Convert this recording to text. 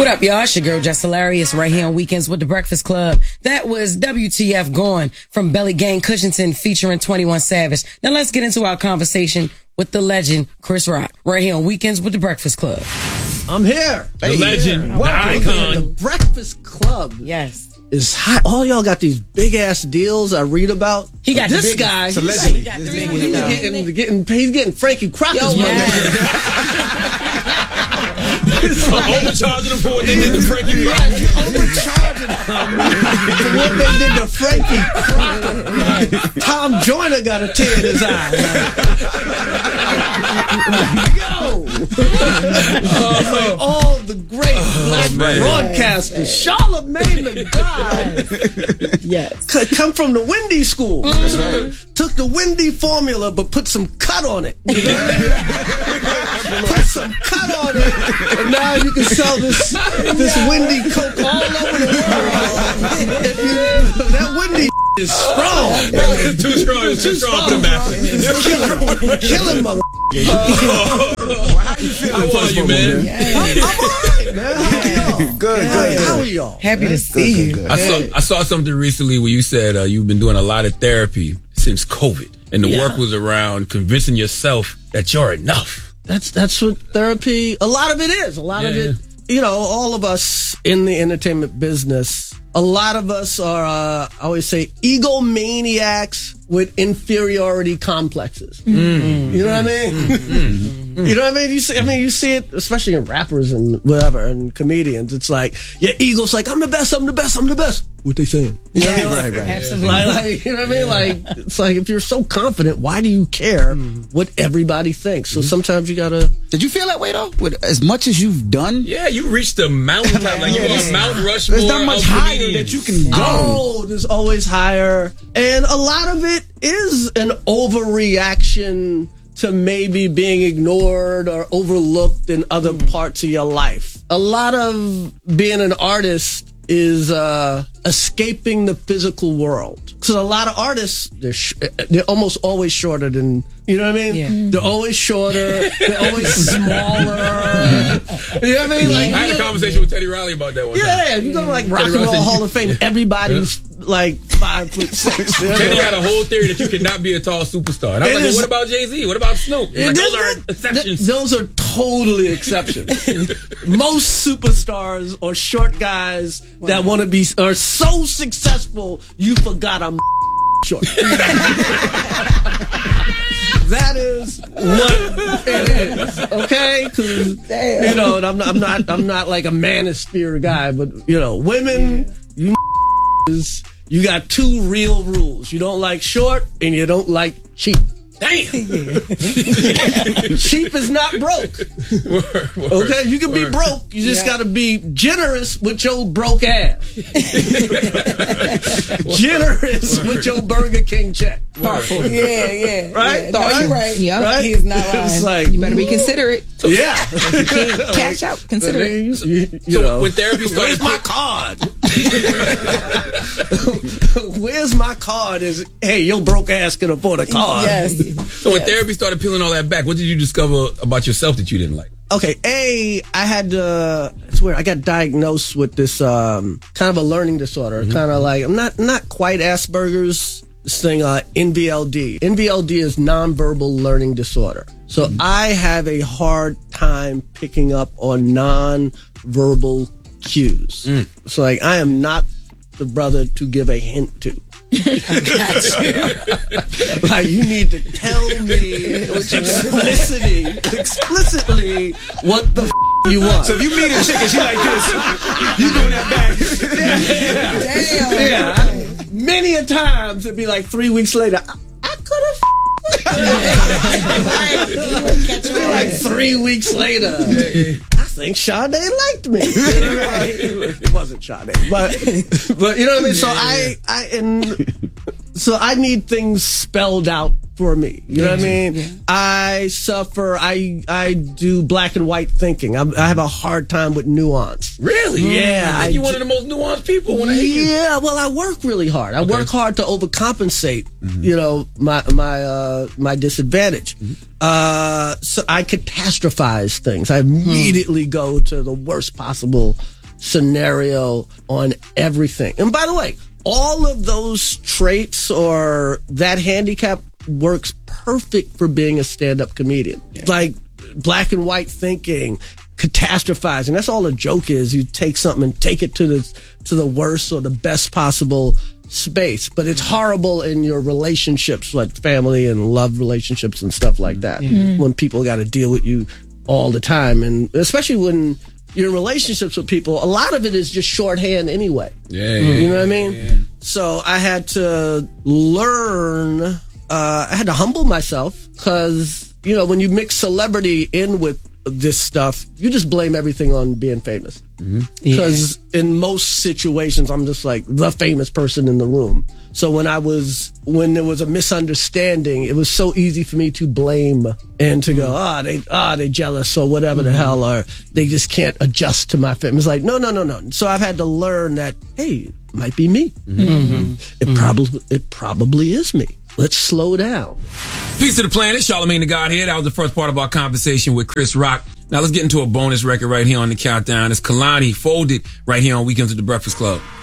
What up, y'all? It's your girl, Jess Hilarious, right here on Weekends with the Breakfast Club. That was WTF Gone from Belly Gang Cushinton featuring 21 Savage. Now let's get into our conversation with the legend, Chris Rock, right here on Weekends with the Breakfast Club. I'm here. The legend, the icon. The Breakfast Club. Yes. Is hot. All y'all got these big ass deals I read about. He got this the guy. He's getting Frankie Crockett's money. Overcharging him for what they did to Frankie Crockett. Overcharging him for what they did to Frankie Crockett. Tom Joyner got a tear in his eye. All the great black broadcasters. Charlamagne the God. Yes. Come from the Wendy school. Took the Wendy formula, but put some cut on it. Put some cut on it. And now you can sell this Wendy Coke all over the world. That Wendy is strong. It's too strong. It's too strong to master. Killing mother. How are you, man? I'm all right, man. Good. How are y'all? Happy to see you. I saw something recently where you said you've been doing a lot of therapy since COVID, and the work was around convincing yourself that you're enough. That's what therapy, a lot of it is. A lot of it, all of us in the entertainment business, a lot of us are, I always say, egomaniacs with inferiority complexes. You know what I mean? You know what I mean? You see it, especially in rappers and whatever, and comedians. It's like, your ego's like, I'm the best. What they saying? You know? Right. Absolutely. Like, you know what I mean? Like, it's like, if you're so confident, why do you care what everybody thinks? So sometimes you gotta. Did you feel that way though? With as much as you've done? Yeah, you reached the mountaintop. Like you are Mount Rushmore. There's not much higher that you can go. Oh, there's always higher. And a lot of it is an overreaction to maybe being ignored or overlooked in other parts of your life. A lot of being an artist is escaping the physical world. Because a lot of artists, they're almost always shorter than, you know what I mean? Yeah. They're always shorter. They're always smaller. You know what I mean? Like, I had a conversation with Teddy Riley about that one time. Yeah, you go to like Rock and Roll Hall of Fame, everybody's like 5'6". Teddy had a whole theory that you cannot be a tall superstar. And I was like, well, what about Jay-Z? What about Snoop? Like, those are exceptions. Those are totally exceptions. Most superstars are short guys that want to be, are so successful, you forgot I'm short. That is what it is, okay? Because and I'm not like a manosphere guy, but women, you got two real rules: you don't like short, and you don't like cheap. Damn. Cheap is not broke. Okay, you can be broke. You just got to be generous with your broke ass. Generous with your Burger King check. Yeah. Right? No, you're right. Yeah, right? He's not lying. It's like, you better be considerate. Yeah. Cash out, consider it. You know, when therapy started, where's my card? Where's my card? Is hey, your broke ass can afford a card. Yes. So when therapy started peeling all that back, what did you discover about yourself that you didn't like? Okay, I had it's weird. I got diagnosed with this kind of a learning disorder. Kind of like, I'm not quite Asperger's. This thing, NVLD. NVLD is nonverbal learning disorder. So I have a hard time picking up on nonverbal cues. So like, I am not the brother to give a hint to. Like, you need to tell me explicitly what the you want. So if you meet a chick and she like this, you doing that back. Yeah. Many a times it'd be like 3 weeks later, I could have like 3 weeks later. I think Sade liked me. It wasn't Sade, but you know what I mean. So so I need things spelled out for me. You know what I mean? Yeah. I suffer. I do black and white thinking. I have a hard time with nuance. Really? Yeah. You're one of the most nuanced people when I hear you. Yeah. Well, I work really hard. I work hard to overcompensate. You know, my disadvantage. So I catastrophize things. I immediately go to the worst possible scenario on everything. And by the way, all of those traits or that handicap works perfect for being a stand-up comedian. Yeah. Like black and white thinking, catastrophizing. That's all a joke is. You take something and take it to the worst or the best possible space. But it's horrible in your relationships, like family and love relationships and stuff like that. When people got to deal with you all the time. And especially when you're in relationships with people, a lot of it is just shorthand anyway. You know what I mean? Yeah. So I had to learn, I had to humble myself because, you know, when you mix celebrity in with this stuff, you just blame everything on being famous. Because in most situations, I'm just like the famous person in the room. So when there was a misunderstanding, it was so easy for me to blame and to go, they jealous or whatever the hell, or they just can't adjust to my fame. It's like, no. So I've had to learn that, hey, it might be me. It probably is me. Let's slow down. Peace to the planet, Charlamagne the God here. That was the first part of our conversation with Chris Rock. Now let's get into a bonus record right here on the countdown. It's Kehlani, Folded, right here on Weekends with the Breakfast Club.